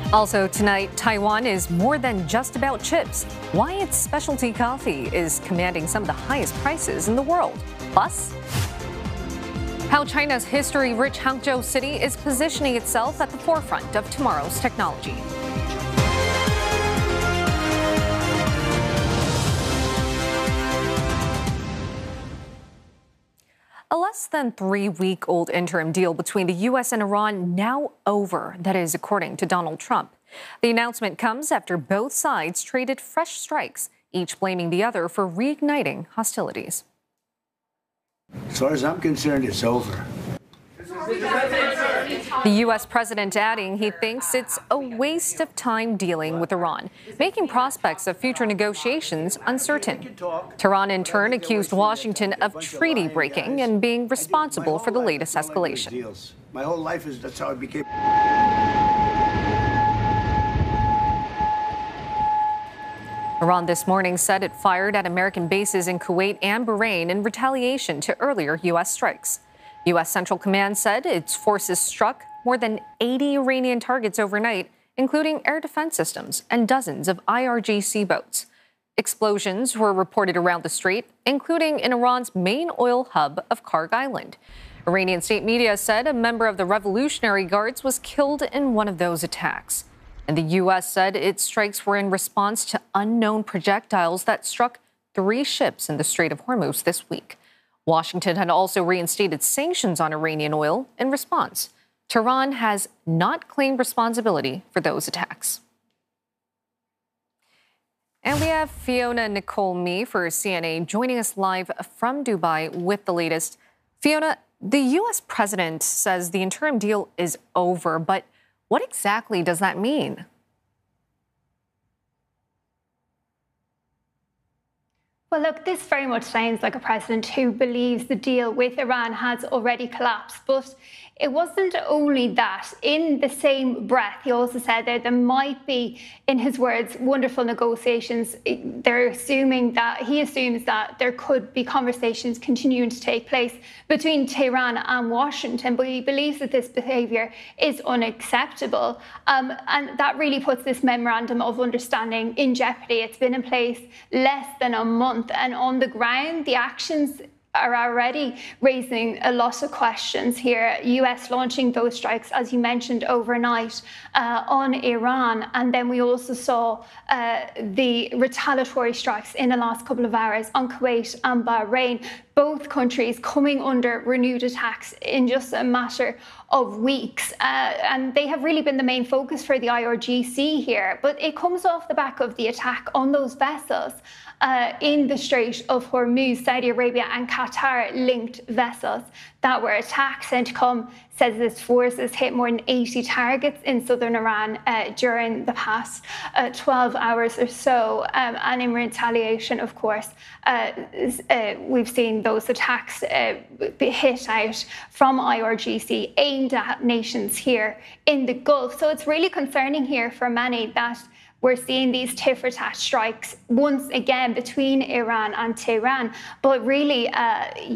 Also tonight, Taiwan is more than just about chips. Why its specialty coffee is commanding some of the highest prices in the world. Plus, how China's history-rich Hangzhou city is positioning itself at the forefront of tomorrow's technology. A less than 3-week-old interim deal between the U.S. and Iran now over. That is, according to Donald Trump. The announcement comes after both sides traded fresh strikes, each blaming the other for reigniting hostilities. As far as I'm concerned, it's over. The U.S. president adding he thinks it's a waste of time dealing with Iran, making prospects of future negotiations uncertain. Tehran, in turn, accused Washington of treaty breaking and being responsible for the latest escalation. My whole life is that's how I became. Iran this morning said it fired at American bases in Kuwait and Bahrain in retaliation to earlier U.S. strikes. U.S. Central Command said its forces struck more than 80 Iranian targets overnight, including air defense systems and dozens of IRGC boats. Explosions were reported around the strait, including in Iran's main oil hub of Karg Island. Iranian state media said a member of the Revolutionary Guards was killed in one of those attacks. And the U.S. said its strikes were in response to unknown projectiles that struck 3 ships in the Strait of Hormuz this week. Washington had also reinstated sanctions on Iranian oil in response. Tehran has not claimed responsibility for those attacks. And we have Fiona Nicole Mee for CNA joining us live from Dubai with the latest. Fiona, the U.S. president says the interim deal is over, but what exactly does that mean? Well, look, this very much sounds like a president who believes the deal with Iran has already collapsed. But it wasn't only that. In the same breath, he also said that there might be, in his words, wonderful negotiations. He assumes that there could be conversations continuing to take place between Tehran and Washington, but he believes that this behaviour is unacceptable. And that really puts this memorandum of understanding in jeopardy. It's been in place less than a month, and on the ground, the actions are already raising a lot of questions here. US launching those strikes, as you mentioned, overnight on Iran. And then we also saw the retaliatory strikes in the last couple of hours on Kuwait and Bahrain. Both countries coming under renewed attacks in just a matter of weeks. And they have really been the main focus for the IRGC here. But it comes off the back of the attack on those vessels in the Strait of Hormuz. Saudi Arabia and Qatar linked vessels that were attacked. CENTCOM says its forces hit more than 80 targets in southern Iran during the past 12 hours or so. And in retaliation, of course, we've seen those attacks be hit out from IRGC aimed at nations here in the Gulf. So it's really concerning here for many that we're seeing these tit-for-tat strikes once again between Iran and Tehran. But really,